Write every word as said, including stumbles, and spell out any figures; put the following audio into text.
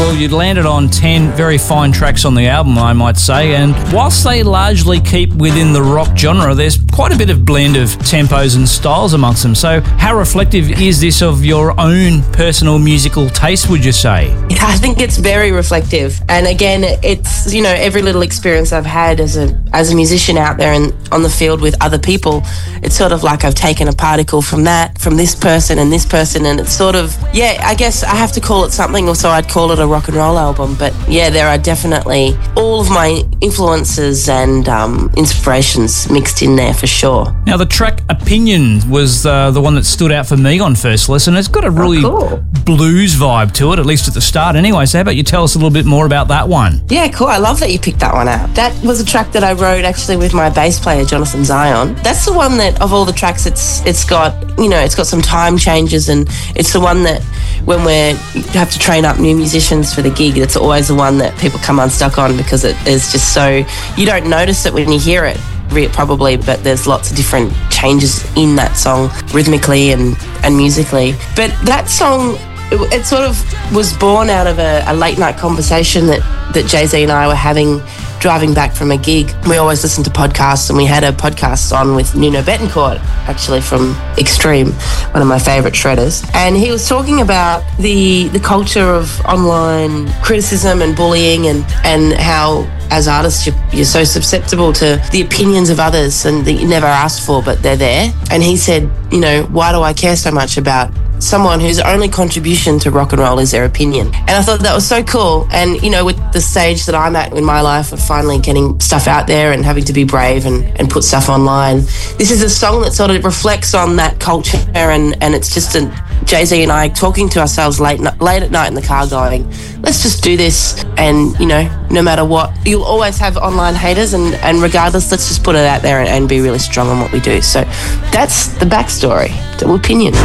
Well, you landed on ten very fine tracks on the album, I might say, and whilst they largely keep within the rock genre, there's quite a bit of blend of tempos and styles amongst them. So how reflective is this of your own personal musical taste, would you say? I think it's very reflective. And again, it's, you know, every little experience I've had as a as a musician out there and on the field with other people, it's sort of like I've taken a particle from that, from this person and this person, and it's sort of, yeah, I guess I have to call it something, or so I'd call it a rock and roll album. But yeah, there are definitely all of my influences and um, inspirations mixed in there for sure. Now, the track Opinion was uh, the one that stood out for me on first listen. It's got a really oh, cool. blues vibe to it, at least at the start anyway. So how about you tell us a little bit more about that one? Yeah, cool. I love that you picked that one out. That was a track that I wrote actually with my bass player, Jonathan Zion. That's the one that, of all the tracks, it's it's got, you know, it's got some time changes, and it's the one that when we have to train up new musicians for the gig, it's always the one that people come unstuck on because it is just so, you don't notice it when you hear it, probably, but there's lots of different changes in that song rhythmically and, and musically. But that song, it, it sort of was born out of a, a late night conversation that, that Jay-Z and I were having driving back from a gig. We always listen to podcasts, and we had a podcast on with Nuno Betancourt, actually from Extreme, one of my favourite shredders. And he was talking about the the culture of online criticism and bullying, and, and how as artists you're, you're so susceptible to the opinions of others and that you never asked for, but they're there. And he said, you know, why do I care so much about someone whose only contribution to rock and roll is their opinion? And I thought that was so cool. And, you know, with the stage that I'm at in my life of finally getting stuff out there and having to be brave and, and put stuff online, this is a song that sort of reflects on that culture, and, and it's just a Jay-Z and I talking to ourselves late late at night in the car going, let's just do this, and, you know, no matter what, you'll always have online haters, and, and regardless, let's just put it out there and, and be really strong on what we do. So that's the backstory to Opinion.